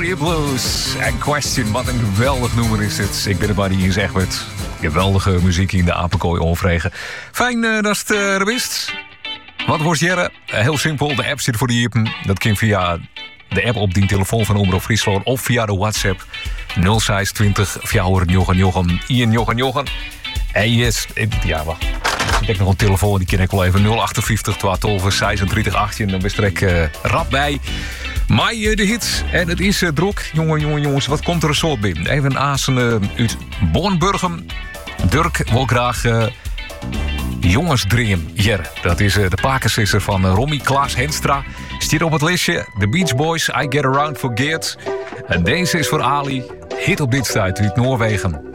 Moody Blues en Question. Wat een geweldig nummer is dit. Ik ben erbij die hier zegt met geweldige muziek in de apenkooi onvregen. Fijn dat het er wist. Wat was Jerre? Heel simpel, de app zit voor die appen. Dat kan via de app op die telefoon van Omroep Friesland of via de WhatsApp 0620 400 Jochen. En yes, wacht. Ik heb nog een telefoon, die ken ik wel even. 058 12 36 18. Dan ben ik rap bij. Maar de hits, en het is druk. Jongens, wat komt er een soort binnen? Even een azen uit Bornburgem. Dirk wil graag jongens drieën. Jerre, dat is de pakensisser van Romy Klaas Henstra. Stier op het listje. The Beach Boys, I Get Around for Geert. En deze is voor Ali. Hit op dit stuit uit Noorwegen.